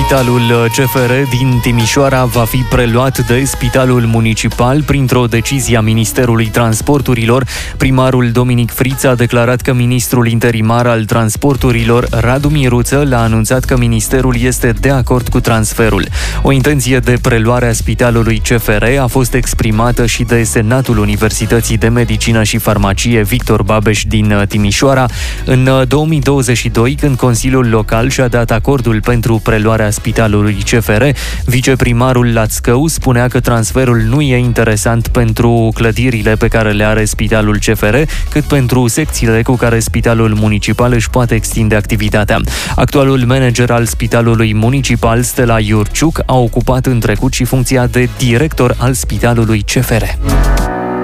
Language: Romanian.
Spitalul CFR din Timișoara va fi preluat de Spitalul Municipal printr-o decizie a Ministerului Transporturilor. Primarul Dominic Friț a declarat că ministrul interimar al transporturilor, Radu Miruță, l-a anunțat că ministerul este de acord cu transferul. O intenție de preluare a Spitalului CFR a fost exprimată și de Senatul Universității de Medicină și Farmacie Victor Babeș din Timișoara în 2022, când Consiliul Local și-a dat acordul pentru preluarea Spitalului CFR. Viceprimarul Lațcău spunea că transferul nu e interesant pentru clădirile pe care le are Spitalul CFR, cât pentru secțiile cu care Spitalul Municipal își poate extinde activitatea. Actualul manager al Spitalului Municipal, Stella Iurciuc, a ocupat în trecut și funcția de director al Spitalului CFR.